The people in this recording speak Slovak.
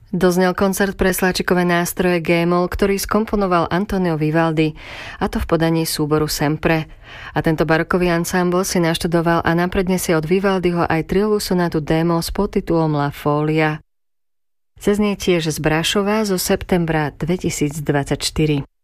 Doznel koncert pre sláčikové nástroje G-moll, ktorý skomponoval Antonio Vivaldi, a to v podaní súboru Sempre. A tento barokový ansámbl si naštudoval a naprednesie od Vivaldiho aj triovú sonátu D-moll s podtitulom La Folia. Zaznie tiež z Brašova zo septembra 2024.